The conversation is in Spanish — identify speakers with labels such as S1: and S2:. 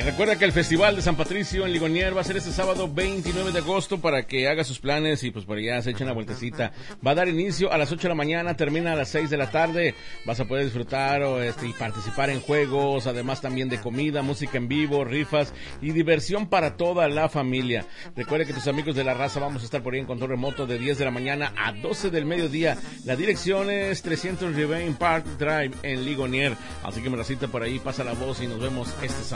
S1: Recuerda que el Festival de San Patricio en Ligonier va a ser este sábado 29 de agosto para que haga sus planes y pues por allá se eche una vueltecita. Va a dar inicio a las 8 de la mañana, termina a las 6 de la tarde. Vas a poder disfrutar y participar en juegos, además también de comida, música en vivo, rifas y diversión para toda la familia. Recuerda que tus amigos de la raza vamos a estar por ahí en control remoto de 10 de la mañana a 12 del mediodía. La dirección es 300 Rivain Park Drive en Ligonier. Así que me racita por ahí, pasa la voz y nos vemos este sábado.